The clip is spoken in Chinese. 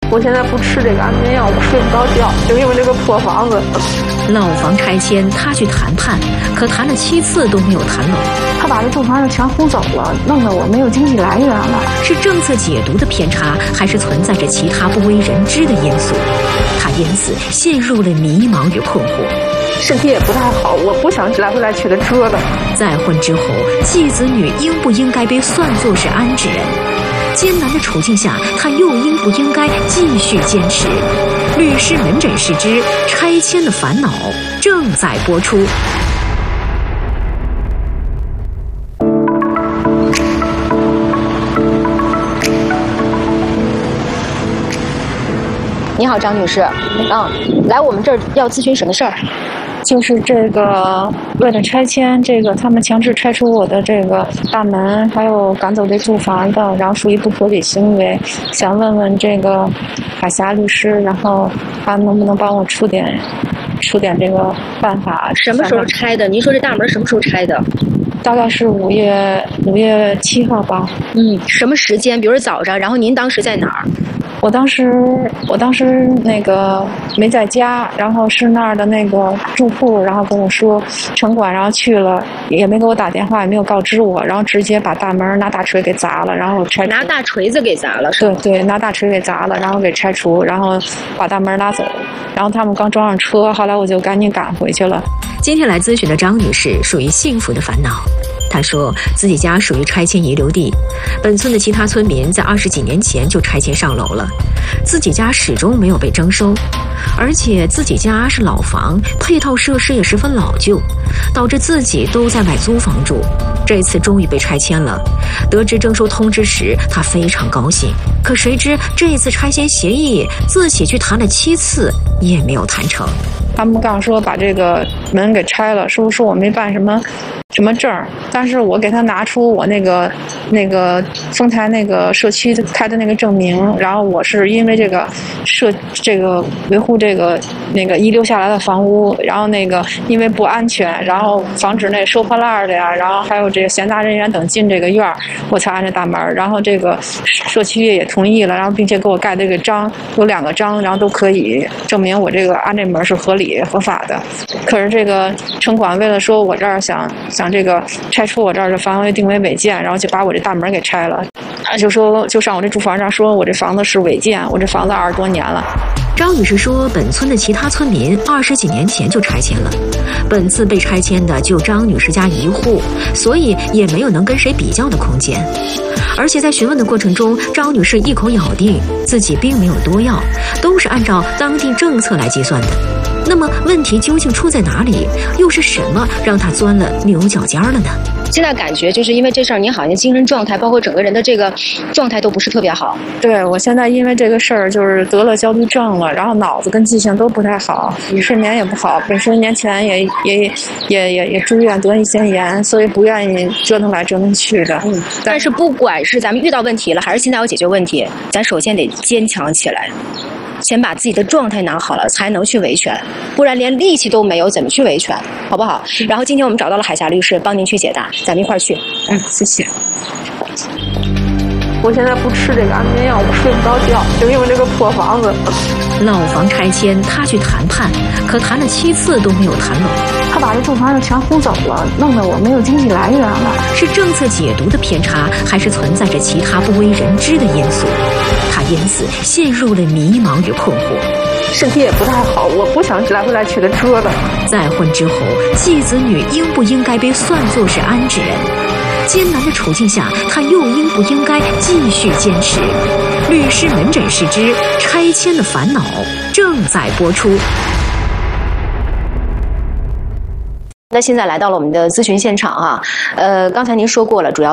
我现在不吃这个安眠药，我睡不着觉，就因为这个破房子。 老房拆迁，他去谈判，可谈了7次都没有谈拢。 他把这住房子全轰走了，弄得我没有经济来源了。 是政策解读的偏差，还是存在着其他不为人知的因素？他因此陷入了迷茫与困惑。 身体也不太好，我不想来回来去的折腾。 再婚之后，继子女应不应该被算作是安置人？艰难的处境下，他又应不应该继续坚持？律师门诊室之拆迁的烦恼正在播出。 你好，张女士。来我们这儿要咨询什么事儿？ 就是这个为了拆迁，这个他们强制拆除我的这个大门，还有赶走这住房的，然后属于不合理行为，想问问这个海峡律师，然后他能不能帮我出点这个办法？ 什么时候拆的？您说这大门什么时候拆的？ 大概是5月7号吧。 什么时间？比如说早上，然后您当时在哪儿？ 我当时那个没在家，然后是那儿的那个住户，然后跟我说城管，然后去了，也没给我打电话，也没有告知我，然后直接把大门拿大锤给砸了，然后拆除。 拿大锤子给砸了，是吧？ 对，拿大锤给砸了，然后给拆除，然后把大门拉走，然后他们刚装上车，后来我就赶紧赶回去了。 今天来咨询的张女士属于幸福的烦恼。她说自己家属于拆迁遗留地，本村的其他村民在20几年前就拆迁上楼了，自己家始终没有被征收，而且自己家是老房，配套设施也十分老旧，导致自己都在买租房住。这次终于被拆迁了，得知征收通知时，她非常高兴。可谁知这次拆迁协议自己去谈了7次，也没有谈成。 他们刚说把这个门给拆了，说我没办什么证，但是我给他拿出我那个丰台那个社区开的那个证明，然后我是因为这个维护那个遗留下来的房屋，然后因为不安全，然后防止那收破烂的呀，然后还有这个闲杂人员等进这个院儿，我才安这大门。然后这个社区也同意了，然后并且给我盖这个章，有2个章，然后都可以证明我这个安这门是合理合法的。可是这个城管为了说我这儿想这个拆除我这儿的房屋定为违建，然后就把我这大门给拆了，就上我这住房上说我这房子是违建，我这房子20多年了。 张女士说，本村的其他村民20几年前就拆迁了，本次被拆迁的就张女士家一户，所以也没有能跟谁比较的空间。而且在询问的过程中，张女士一口咬定自己并没有多要，都是按照当地政策来计算的。那么问题究竟出在哪里？又是什么让她钻了牛角尖了呢？ 现在感觉就是因为这事儿，您好像精神状态，包括整个人的这个状态都不是特别好。 对，我现在因为这个事儿就是得了焦虑症了，然后脑子跟记性都不太好，睡眠也不好，本身年前也住院得一些炎，所以不愿意折腾来折腾去的。 但是不管是咱们遇到问题了，还是现在要解决问题，咱首先得坚强起来。先把自己的状态拿好了，才能去维权，不然连力气都没有，怎么去维权，好不好？然后今天我们找到了海峡律师，帮您去解答，咱们一块儿去。 谢谢。 我现在不吃这个安眠药，我睡不着觉，就因为这个破房子。 老房拆迁，他去谈判，可谈了7次都没有谈拢。 他把这住房子全轰走了，弄得我没有经济来源了。 是政策解读的偏差，还是存在着其他不为人知的因素？他因此陷入了迷茫与困惑。 身体也不太好，我不想来回来去的折腾。 再婚之后，继子女应不应该被算作是安置人？艰难的处境下，他又应不应该继续坚持？律师门诊室之拆迁的烦恼正在播出。 那现在来到了我们的咨询现场啊，刚才您说过了，主要